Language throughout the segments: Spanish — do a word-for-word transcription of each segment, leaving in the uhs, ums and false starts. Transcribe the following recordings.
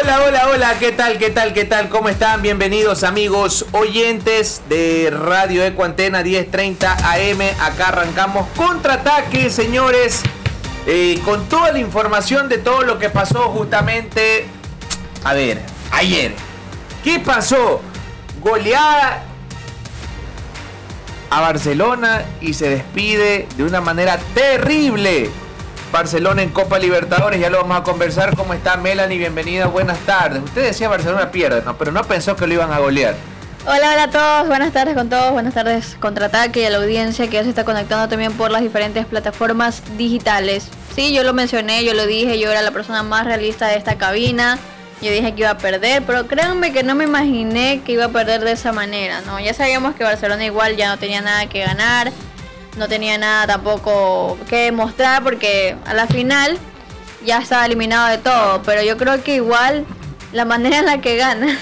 Hola, hola, hola, ¿qué tal, qué tal, qué tal? ¿Cómo están? Bienvenidos amigos oyentes de Radio Eco Antena diez treinta A M. Acá arrancamos Contraataque, señores, eh, con toda la información de todo lo que pasó justamente, a ver, ayer. ¿Qué pasó? Goleada a Barcelona y se despide de una manera terrible Barcelona en Copa Libertadores. Ya lo vamos a conversar. ¿Cómo está Melanie? Bienvenida, buenas tardes. Usted decía Barcelona pierde, ¿no? Pero no pensó que lo iban a golear. Hola, hola a todos, buenas tardes con todos, buenas tardes Contraataque y a la audiencia que ya se está conectando también por las diferentes plataformas digitales. Sí, yo lo mencioné, yo lo dije, yo era la persona más realista de esta cabina. Yo dije que iba a perder, pero créanme que no me imaginé que iba a perder de esa manera, ¿no? Ya sabíamos que Barcelona igual ya no tenía nada que ganar, no tenía nada tampoco que demostrar, porque a la final ya estaba eliminado de todo, pero yo creo que igual la manera en la que gana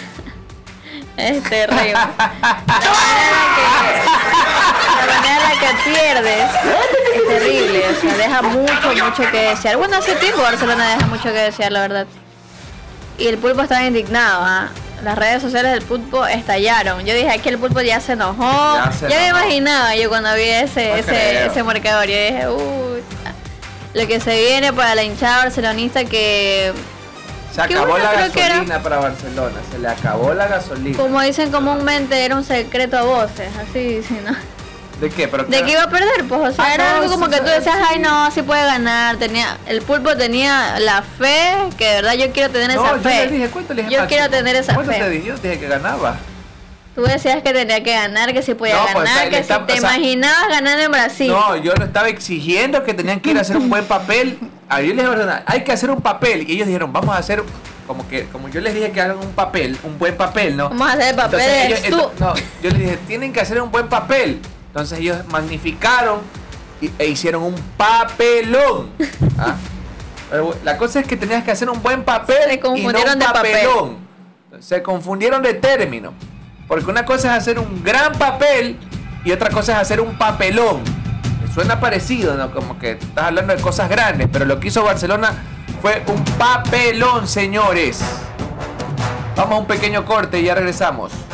es terrible. La manera en la que, la manera en la que pierdes es terrible, o sea, deja mucho, mucho que desear. Bueno, hace tiempo Barcelona deja mucho que desear, la verdad. Y el Pulpo estaba indignado, ¿eh? Las redes sociales del Pulpo estallaron. Yo dije, aquí el Pulpo ya se enojó. Ya, se ya enojó. Me imaginaba yo cuando vi ese, no ese, ese marcador. Yo dije, uy, lo que se viene para la hinchada barcelonista que... Se acabó la gasolina para Barcelona, se le acabó la gasolina. Como dicen comúnmente, era un secreto a voces, así, ¿sí, no? ¿De qué? ¿Pero de que iba a perder, pues, o sea, ah, era no, algo como sí, que tú decías, sí. Ay, no, sí puede ganar. Tenía, el Pulpo tenía la fe, que de verdad yo quiero tener no, esa yo fe. Le dije, ¿cuánto le dije yo quiero tener esa ¿Cuánto fe. Te dije? Yo dije que ganaba. Tú decías que tenía que ganar, que sí podía no, ganar, pues, o sea, que si está, te o sea, imaginabas ganando en Brasil. No, yo no estaba exigiendo que tenían que ir a hacer un buen papel. A yo les dije, hay que hacer un papel. Y ellos dijeron, vamos a hacer... Como que como yo les dije que hagan un papel, un buen papel, ¿no? Vamos a hacer el papel. Entonces, ellos, tú. Entonces, no, yo les dije, tienen que hacer un buen papel. Entonces ellos magnificaron y, e hicieron un papelón. ¿Ah? Pero la cosa es que tenías que hacer un buen papel. Se confundieron y no un de papelón. Papel. Se confundieron de término. Porque una cosa es hacer un gran papel y otra cosa es hacer un papelón. Suena parecido, ¿no? Como que estás hablando de cosas grandes, pero lo que hizo Barcelona fue un papelón, señores. Vamos a un pequeño corte y ya regresamos.